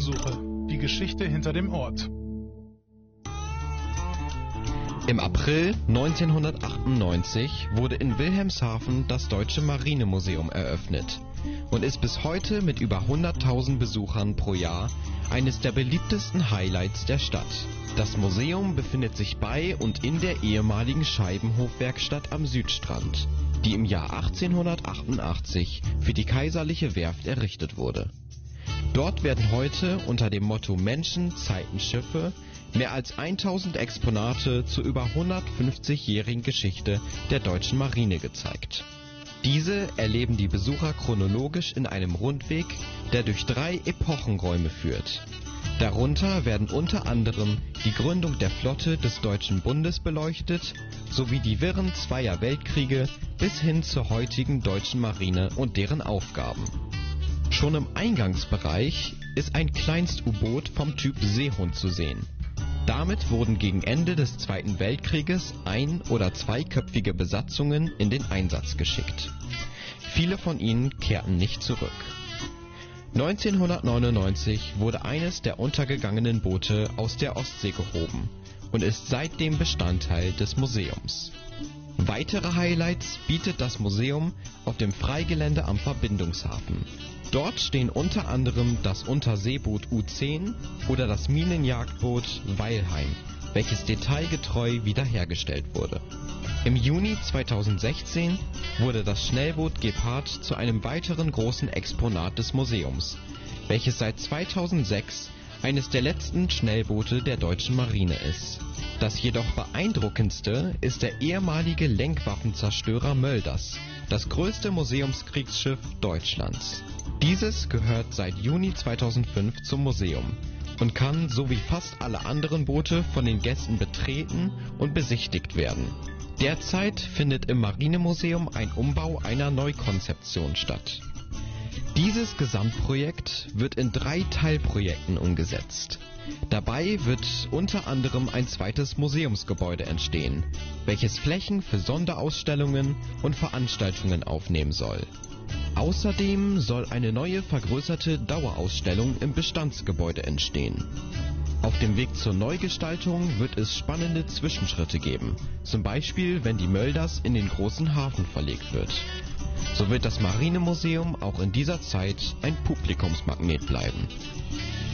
Spurensuche. Die Geschichte hinter dem Ort. Im April 1998 wurde in Wilhelmshaven das Deutsche Marinemuseum eröffnet und ist bis heute mit über 100.000 Besuchern pro Jahr eines der beliebtesten Highlights der Stadt. Das Museum befindet sich bei und in der ehemaligen Scheibenhofwerkstatt am Südstrand, die im Jahr 1888 für die Kaiserliche Werft errichtet wurde. Dort werden heute unter dem Motto Menschen, Zeiten, Schiffe mehr als 1000 Exponate zur über 150-jährigen Geschichte der deutschen Marine gezeigt. Diese erleben die Besucher chronologisch in einem Rundweg, der durch 3 Epochenräume führt. Darunter werden unter anderem die Gründung der Flotte des Deutschen Bundes beleuchtet, sowie die Wirren zweier Weltkriege bis hin zur heutigen deutschen Marine und deren Aufgaben. Schon im Eingangsbereich ist ein Kleinst-U-Boot vom Typ Seehund zu sehen. Damit wurden gegen Ende des Zweiten Weltkrieges ein- oder 2-köpfige Besatzungen in den Einsatz geschickt. Viele von ihnen kehrten nicht zurück. 1999 wurde eines der untergegangenen Boote aus der Ostsee gehoben und ist seitdem Bestandteil des Museums. Weitere Highlights bietet das Museum auf dem Freigelände am Verbindungshafen. Dort stehen unter anderem das Unterseeboot U10 oder das Minenjagdboot Weilheim, welches detailgetreu wiederhergestellt wurde. Im Juni 2016 wurde das Schnellboot Gepard zu einem weiteren großen Exponat des Museums, welches seit 2006 eines der letzten Schnellboote der deutschen Marine ist. Das jedoch beeindruckendste ist der ehemalige Lenkwaffenzerstörer Mölders, das größte Museumskriegsschiff Deutschlands. Dieses gehört seit Juni 2005 zum Museum und kann, so wie fast alle anderen Boote, von den Gästen betreten und besichtigt werden. Derzeit findet im Marinemuseum ein Umbau einer Neukonzeption statt. Dieses Gesamtprojekt wird in 3 Teilprojekten umgesetzt. Dabei wird unter anderem ein zweites Museumsgebäude entstehen, welches Flächen für Sonderausstellungen und Veranstaltungen aufnehmen soll. Außerdem soll eine neue vergrößerte Dauerausstellung im Bestandsgebäude entstehen. Auf dem Weg zur Neugestaltung wird es spannende Zwischenschritte geben, zum Beispiel wenn die Mölders in den großen Hafen verlegt wird. So wird das Marinemuseum auch in dieser Zeit ein Publikumsmagnet bleiben.